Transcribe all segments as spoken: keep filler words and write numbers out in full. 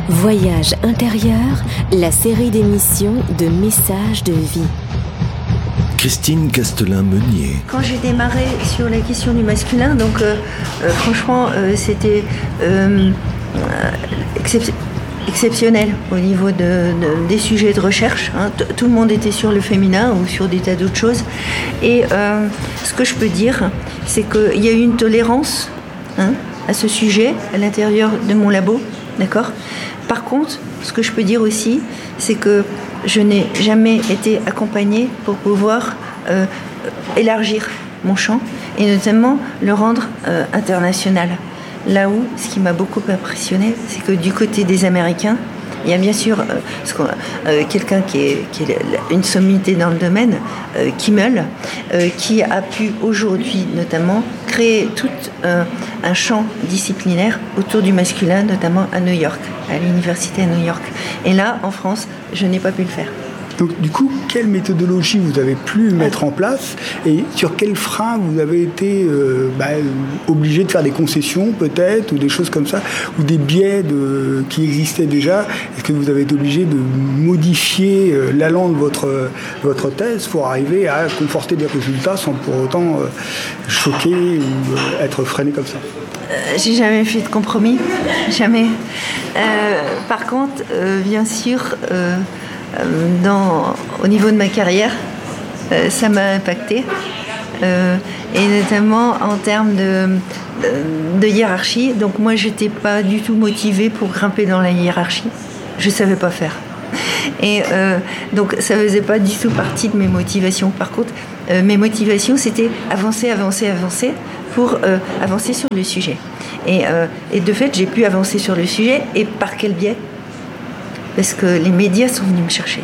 Voyage intérieur, la série d'émissions de messages de vie. Christine Castelin-Meunier. Quand j'ai démarré sur la question du masculin, donc euh, euh, franchement, euh, c'était euh, excep- exceptionnel au niveau de, de, des sujets de recherche. Hein. T- tout le monde était sur le féminin ou sur des tas d'autres choses. Et euh, ce que je peux dire, c'est qu'il y a eu une tolérance hein, à ce sujet à l'intérieur de mon labo, d'accord ? Par contre, ce que je peux dire aussi, c'est que je n'ai jamais été accompagnée pour pouvoir euh, élargir mon champ et notamment le rendre euh, international. Là où, ce qui m'a beaucoup impressionné, c'est que du côté des Américains, il y a bien sûr euh, ce euh, quelqu'un qui est, qui est une sommité dans le domaine, euh, Kimmel, euh, qui a pu aujourd'hui notamment créer tout euh, un champ disciplinaire autour du masculin, notamment à New York, à l'université à New York. Et là, en France, je n'ai pas pu le faire. Donc du coup, quelle méthodologie vous avez pu mettre en place et sur quels freins vous avez été euh, bah, obligé de faire des concessions peut-être ou des choses comme ça ou des biais de, qui existaient déjà? Est-ce que vous avez été obligé de modifier euh, l'allant de votre, votre thèse pour arriver à conforter des résultats sans pour autant euh, choquer ou euh, être freiné comme ça? Euh, j'ai jamais fait de compromis, jamais. Euh, par contre, euh, bien sûr... Euh, Dans, au niveau de ma carrière, euh, ça m'a impacté, euh, et notamment en termes de, de, de hiérarchie. Donc moi, j'étais pas du tout motivée pour grimper dans la hiérarchie. Je savais pas faire. Et euh, donc ça faisait pas du tout partie de mes motivations. Par contre, euh, mes motivations, c'était avancer, avancer, avancer pour euh, avancer sur le sujet. Et, euh, et de fait, j'ai pu avancer sur le sujet. Et par quel biais ? Parce que les médias sont venus me chercher.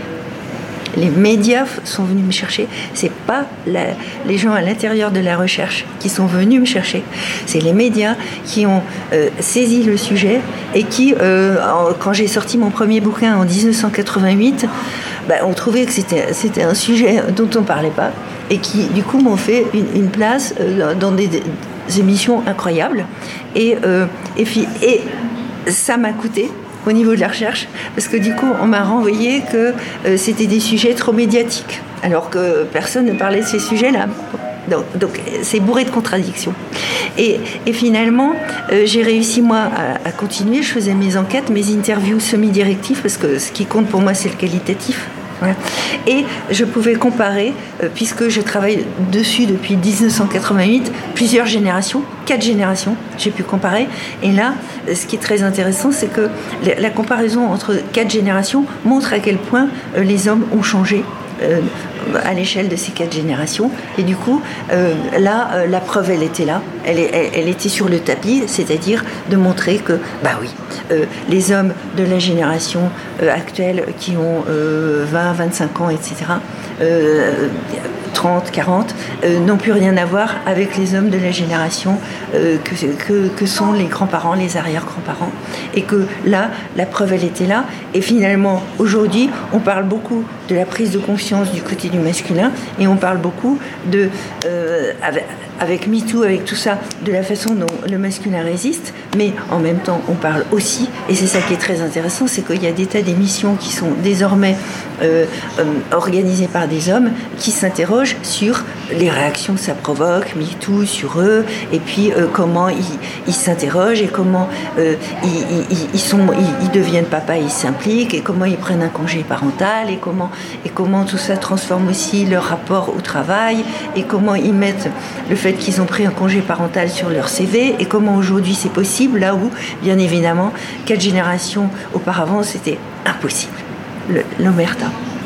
Les médias sont venus me chercher. C'est pas la, les gens à l'intérieur de la recherche qui sont venus me chercher. C'est les médias qui ont euh, saisi le sujet et qui, euh, en, quand j'ai sorti mon premier bouquin en dix-neuf cent quatre-vingt-huit, bah, ont trouvé que c'était, c'était un sujet dont on parlait pas et qui, du coup, m'ont fait une, une place euh, dans des, des émissions incroyables. Et, euh, et, puis, et ça m'a coûté au niveau de la recherche, parce que du coup, on m'a renvoyé que euh, c'était des sujets trop médiatiques, alors que personne ne parlait de ces sujets-là. Donc, donc c'est bourré de contradictions. Et, et finalement, euh, j'ai réussi, moi, à, à continuer. Je faisais mes enquêtes, mes interviews semi-directives, parce que ce qui compte pour moi, c'est le qualitatif. Voilà. Et je pouvais comparer, euh, puisque je travaille dessus depuis dix-neuf cent quatre-vingt-huit, plusieurs générations, quatre générations, j'ai pu comparer. Et là, ce qui est très intéressant, c'est que la, la comparaison entre quatre générations montre à quel point euh, les hommes ont changé euh, à l'échelle de ces quatre générations. Et du coup, euh, là, euh, la preuve, elle était là. Elle, elle, elle était sur le tapis, c'est-à-dire de montrer que, bah oui, euh, les hommes de la génération euh, actuelle qui ont euh, vingt, vingt-cinq ans, et cetera, euh, trente, quarante, euh, n'ont plus rien à voir avec les hommes de la génération euh, que, que, que sont les grands-parents, les arrière-grands-parents. Et que là, la preuve, elle était là. Et finalement, aujourd'hui, on parle beaucoup de la prise de conscience du côté du masculin et on parle beaucoup de, euh, avec, avec MeToo, avec tout ça, de la façon dont le masculin résiste. Mais en même temps, on parle aussi, et c'est ça qui est très intéressant, c'est qu'il y a des tas d'émissions qui sont désormais euh, euh, organisées par des hommes qui s'interrogent sur les réactions que ça provoque, MeToo, sur eux, et puis euh, comment ils, ils s'interrogent et comment euh, ils, ils, ils, sont, ils, ils deviennent papa, ils s'impliquent, et comment ils prennent un congé parental, et comment, et comment tout ça transforme aussi leur rapport au travail, et comment ils mettent le fait qu'ils ont pris un congé parental sur leur C V, et comment aujourd'hui c'est possible, là où, bien évidemment, quatre générations auparavant, c'était impossible. Le, l'omerta.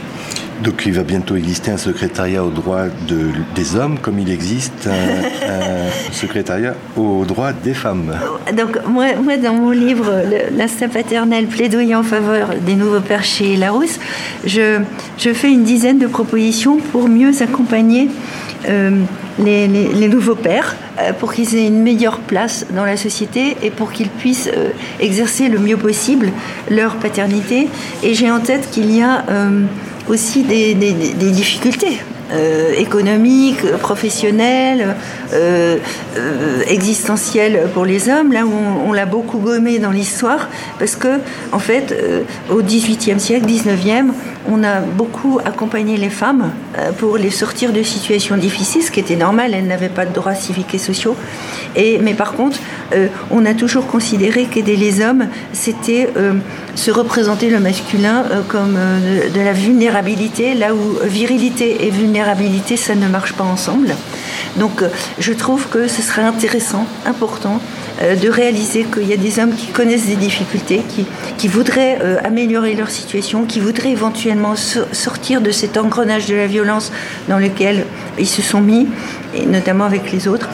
Donc il va bientôt exister un secrétariat aux droits de, des hommes, comme il existe un, un secrétariat aux droits des femmes. Donc moi, moi dans mon livre « L'instinct paternel, plaidoyer en faveur des nouveaux pères chez Larousse », je, je fais une dizaine de propositions pour mieux accompagner euh, les, les, les nouveaux pères, euh, pour qu'ils aient une meilleure place dans la société et pour qu'ils puissent euh, exercer le mieux possible leur paternité. Et j'ai en tête qu'il y a... Euh, aussi des, des, des difficultés euh, économique, professionnel, euh, euh, existentiel pour les hommes, là où on, on l'a beaucoup gommé dans l'histoire, parce que, en fait, euh, au dix-huitième siècle, dix-neuvième, on a beaucoup accompagné les femmes euh, pour les sortir de situations difficiles, ce qui était normal, elles n'avaient pas de droits civiques et sociaux. Et, mais par contre, euh, on a toujours considéré qu'aider les hommes, c'était euh, se représenter le masculin euh, comme euh, de, de la vulnérabilité, là où virilité et vulnérabilité, ça ne marche pas ensemble. Donc euh, je trouve que ce serait intéressant, important, euh, de réaliser qu'il y a des hommes qui connaissent des difficultés, qui, qui voudraient euh, améliorer leur situation, qui voudraient éventuellement so- sortir de cet engrenage de la violence dans lequel ils se sont mis, et notamment avec les autres.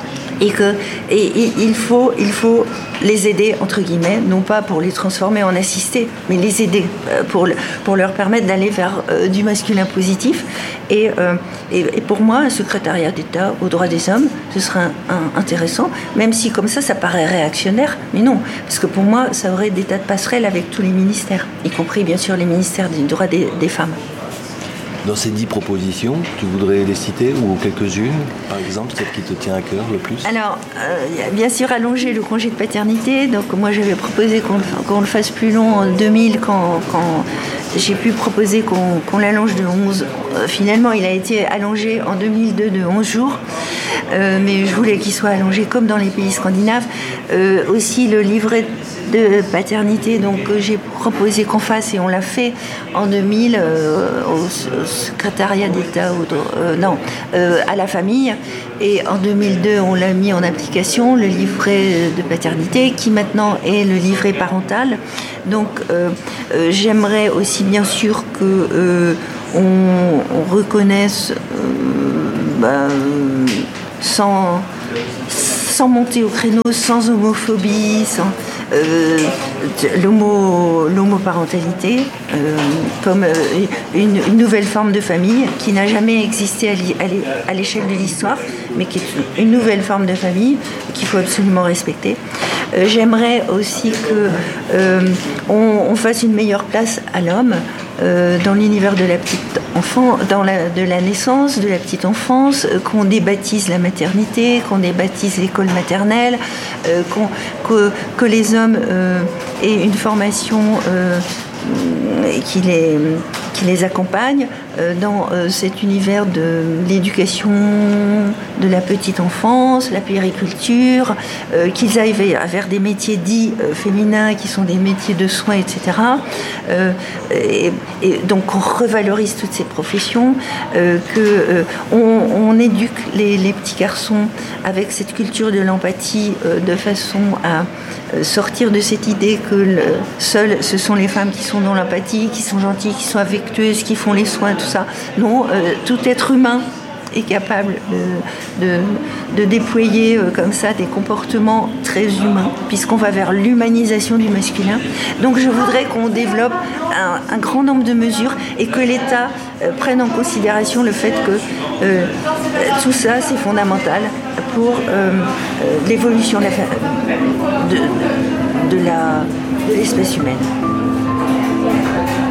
Et que et, et, il faut il faut les aider entre guillemets, non pas pour les transformer en assistés, mais les aider euh, pour pour leur permettre d'aller vers euh, du masculin positif. Et, euh, et et pour moi, un secrétariat d'État aux droits des hommes, ce serait un, un, intéressant, même si comme ça, ça paraît réactionnaire, mais non, parce que pour moi, ça aurait des tas de passerelles avec tous les ministères, y compris bien sûr les ministères des droits des, des femmes. Dans ces dix propositions, tu voudrais les citer ou quelques-unes, par exemple, celle qui te tient à cœur le plus? Alors, euh, bien sûr, allonger le congé de paternité. Donc, moi, j'avais proposé qu'on, qu'on le fasse plus long en deux mille, quand, quand j'ai pu proposer qu'on, qu'on l'allonge de onze. Euh, finalement, il a été allongé en deux mille deux de onze jours. Euh, mais je voulais qu'il soit allongé comme dans les pays scandinaves. Euh, aussi, le livret de paternité, donc euh, j'ai proposé qu'on fasse, et on l'a fait en deux mille euh, au, au secrétariat d'État, au, euh, non, euh, à la famille, et en deux mille deux on l'a mis en application, le livret de paternité, qui maintenant est le livret parental. Donc euh, euh, j'aimerais aussi bien sûr que euh, on, on reconnaisse euh, bah, sans sans monter au créneau, sans homophobie, sans euh, l'homo, l'homoparentalité, euh, comme euh, une, une nouvelle forme de famille qui n'a jamais existé à l'échelle de l'histoire, mais qui est une nouvelle forme de famille qu'il faut absolument respecter. Euh, j'aimerais aussi que euh, on, on fasse une meilleure place à l'homme euh, dans l'univers de la petite enfant, dans la, de la naissance, de la petite enfance, euh, qu'on débaptise la maternité, qu'on débaptise l'école maternelle, euh, qu'on, que, que les hommes euh, aient une formation euh, qui les, qui les accompagne euh, dans euh, cet univers de l'éducation de la petite enfance, la puériculture, euh, qu'ils aillent vers, vers des métiers dits euh, féminins qui sont des métiers de soins, et cetera. Euh, et, et donc on revalorise toutes ces professions, euh, que euh, on, on éduque les, les petits garçons avec cette culture de l'empathie euh, de façon à euh, sortir de cette idée que le, seules ce sont les femmes qui sont dans l'empathie, qui sont gentilles, qui sont affectueuses, qui font les soins, tout ça. Non, euh, tout être humain est capable de, de, de déployer euh, comme ça des comportements très humains, puisqu'on va vers l'humanisation du masculin. Donc je voudrais qu'on développe un, un grand nombre de mesures et que l'État euh, prenne en considération le fait que euh, tout ça, c'est fondamental pour euh, euh, l'évolution de, la, de, de, la, de l'espèce humaine.